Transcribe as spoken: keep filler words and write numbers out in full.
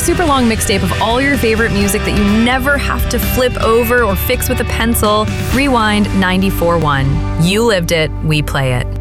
super long mixtape of all your favorite music that you never have to flip over or fix with a pencil. Rewind ninety-four point one. You lived it, we play it.